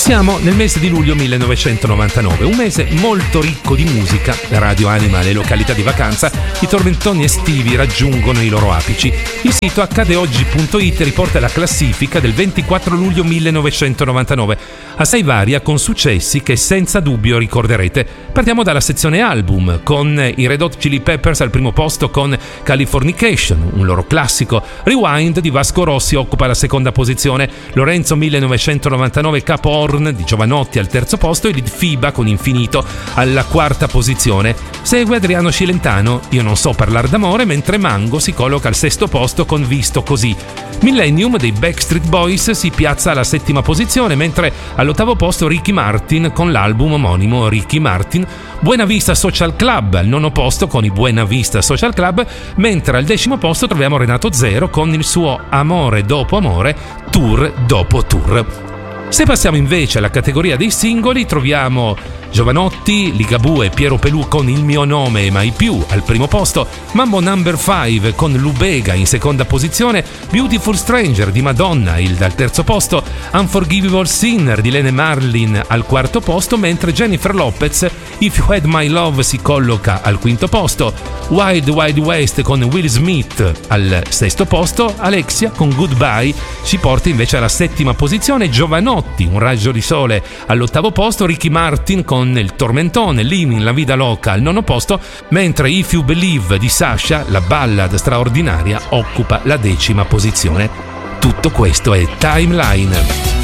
Siamo nel mese di luglio 1999, un mese molto ricco di musica. La radio anima le località di vacanza, i tormentoni estivi raggiungono i loro apici. Il sito accadeoggi.it riporta la classifica del 24 luglio 1999, assai varia con successi che senza dubbio ricorderete. Partiamo dalla sezione album, con i Red Hot Chili Peppers al primo posto con Californication, un loro classico. Rewind di Vasco Rossi occupa la seconda posizione, Lorenzo 1999 Capo Horn di Giovanotti al terzo posto e Litfiba con Infinito alla quarta posizione. Segue Adriano Cilentano, Io non so parlare d'amore, mentre Mango si colloca al sesto posto con Visto così. Millennium dei Backstreet Boys si piazza alla settima posizione, mentre all'ottavo posto Ricky Martin con l'album omonimo Ricky Martin. Buena Vista Social Club al nono posto con i Buena Vista Social Club, mentre al decimo posto troviamo Renato Zero con il suo Amore dopo amore, tour dopo tour. Se passiamo invece alla categoria dei singoli, troviamo Giovanotti, Ligabue e Piero Pelù con Il mio nome e mai più al primo posto, Mambo No. 5 con Lubega in seconda posizione, Beautiful Stranger di Madonna al terzo posto, Unforgivable Sinner di Lene Marlin al quarto posto, mentre Jennifer Lopez, If You Had My Love si colloca al quinto posto, Wild Wild West con Will Smith al sesto posto, Alexia con Goodbye ci porta invece alla settima posizione, Giovanotti, Un raggio di sole all'ottavo posto, Ricky Martin con Il tormentone, Living la vida loca al nono posto, mentre If You Believe di Sasha, la ballad straordinaria, occupa la decima posizione. Tutto questo è Timeline.